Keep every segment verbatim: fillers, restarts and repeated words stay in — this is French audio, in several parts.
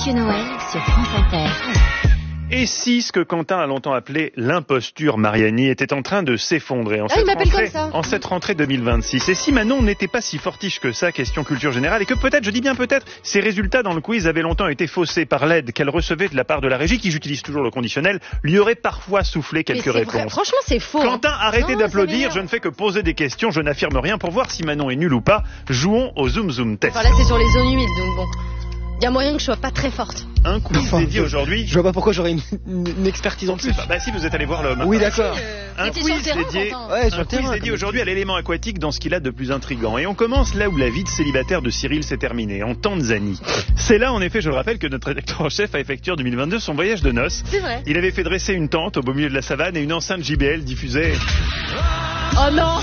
Monsieur Noël sur France Inter. Et si ce que Quentin a longtemps appelé l'imposture Mariani était en train de s'effondrer en, ah, cette il rentrée, comme ça. en cette rentrée deux mille vingt-six? Et si Manon n'était pas si fortiche que ça, question culture générale, et que peut-être, je dis bien peut-être, ses résultats dans le quiz avaient longtemps été faussés par l'aide qu'elle recevait de la part de la régie, qui, j'utilise toujours le conditionnel, lui aurait parfois soufflé quelques réponses. Vrai. Franchement, c'est faux. Quentin, hein. arrêtez non, d'applaudir, je ne fais que poser des questions, je n'affirme rien pour voir si Manon est nulle ou pas. Jouons au Zoom Zoom Test. Enfin, là, c'est sur les zones humides, donc bon. Il y a moyen que je sois pas très forte. Un quiz enfin, dédié je, aujourd'hui. Je vois pas pourquoi j'aurais une, une, une expertise en plus. Bah si, vous êtes allé voir l'homme. Oui, d'accord. Euh, Un quiz quiz dédié, ouais, sur un le terrain, quiz dédié aujourd'hui à l'élément aquatique dans ce qu'il a de plus intrigant. Et on commence là où la vie de célibataire de Cyril s'est terminée, en Tanzanie. C'est là, en effet, je le rappelle, que notre rédacteur en chef a effectué en deux mille vingt-deux son voyage de noces. C'est vrai. Il avait fait dresser une tente au beau milieu de la savane et une enceinte J B L diffusait Oh non.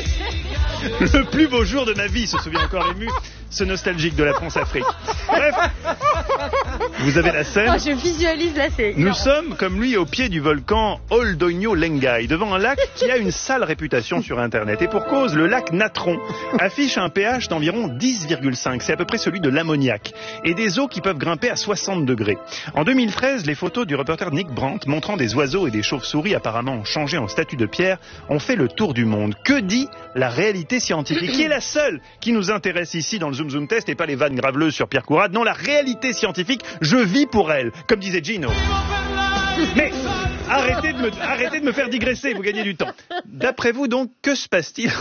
le plus beau jour de ma vie, se souvient encore ému, ce nostalgique de la France-Afrique. Bref, vous avez la scène. Oh, je visualise là, c'est... Nous sommes, comme lui, au pied du volcan Oldonyo Lengai, devant un lac qui a une sale réputation sur Internet. Et pour cause, le lac Natron affiche un pH d'environ dix virgule cinq. C'est à peu près celui de l'ammoniac. Et des eaux qui peuvent grimper à soixante degrés. En deux mille treize, les photos du reporter Nick Brandt montrant des oiseaux et des chauves-souris apparemment changés en statues de pierre ont fait le tour du monde. Que dit la réalité scientifique, qui est la seule qui nous intéresse ici dans le Zoom Zoom Test, et pas les vannes graveleuses sur Pierre Courade? Non, la réalité scientifique, je vis pour elle, comme disait Gino. Mais arrêtez de me, arrêtez de me faire digresser, vous gagnez du temps. D'après vous donc, que se passe-t-il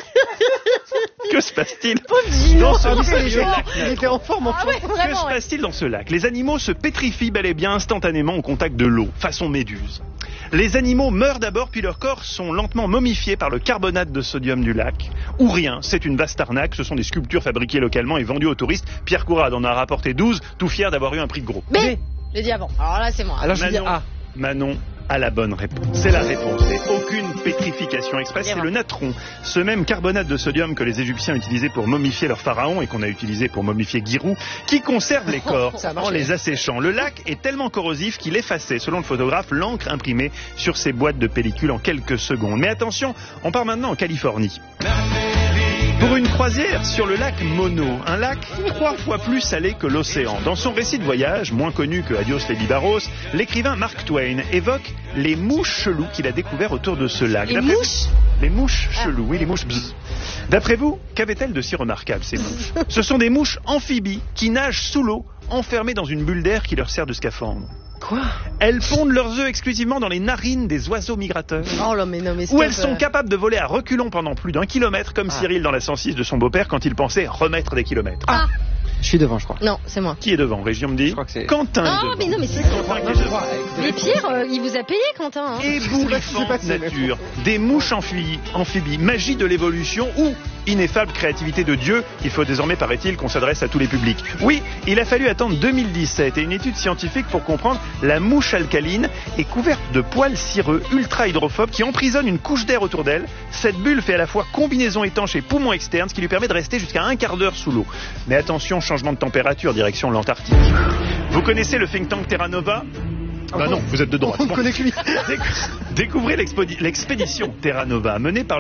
Que se passe-t-il dans ce mystérieux lac? Il était en forme, en Ah ouais, Que vraiment, se ouais. passe-t-il dans ce lac? Les animaux se pétrifient bel et bien instantanément au contact de l'eau, façon méduse. Les animaux meurent d'abord, puis leurs corps sont lentement momifiés par le carbonate de sodium du lac. Ou rien, c'est une vaste arnaque, ce sont des sculptures fabriquées localement et vendues aux touristes. Pierre Courade en a rapporté douze, tout fier d'avoir eu un prix de gros. Mais, j'ai dit avant. Alors là, c'est moi. Alors je vais Manon, dire A. Manon a la bonne réponse. C'est la réponse. Et aucune pétrification express. C'est le natron, ce même carbonate de sodium que les Égyptiens utilisaient pour momifier leurs pharaons et qu'on a utilisé pour momifier Giroud, qui conserve les corps Ça a en marché. les asséchant. Le lac est tellement corrosif qu'il effaçait, selon le photographe, l'encre imprimée sur ses boîtes de pellicule en quelques secondes. Mais attention, on part maintenant en Californie. Pour une croisière sur le lac Mono, un lac trois fois plus salé que l'océan. Dans son récit de voyage, moins connu que Adios les Bibaros, l'écrivain Mark Twain évoque les mouches cheloues qu'il a découvert autour de ce lac. Les D'après mouches vous, Les mouches cheloues, oui, les mouches bzz. D'après vous, qu'avaient-elles de si remarquable, ces mouches? Ce sont des mouches amphibies qui nagent sous l'eau, enfermées dans une bulle d'air qui leur sert de scaphandre. Quoi? Elles pondent leurs œufs exclusivement dans les narines des oiseaux migrateurs. Oh là, mais non, mais Où stop, elles sont euh. capables de voler à reculons pendant plus d'un kilomètre, comme Ah. Cyril dans la cent six de son beau-père quand il pensait remettre des kilomètres. Ah. Je suis devant, je crois. Non, c'est moi. Qui est devant? Région me dit Je crois que c'est- Quentin. est Oh, devant. mais non, mais c'est... Quentin qui est devant. Mais Pierre, euh, il vous a payé, Quentin. Hein. Ébouriffante passé, nature, des mouches amphibies, amphibies, magie de l'évolution ou ineffable créativité de Dieu. Il faut désormais, paraît-il, qu'on s'adresse à tous les publics. Oui, il a fallu attendre deux mille dix-sept et une étude scientifique pour comprendre la mouche alcaline est couverte de poils cireux ultra hydrophobes qui emprisonnent une couche d'air autour d'elle. Cette bulle fait à la fois combinaison étanche et poumon externe, ce qui lui permet de rester jusqu'à un quart d'heure sous l'eau. Mais attention, changement de température, direction l'Antarctique. Vous connaissez le think tank Terra Nova? Bah non, vous êtes de droite. On ne connaît que lui. Découvrez l'expédition Terra Nova menée par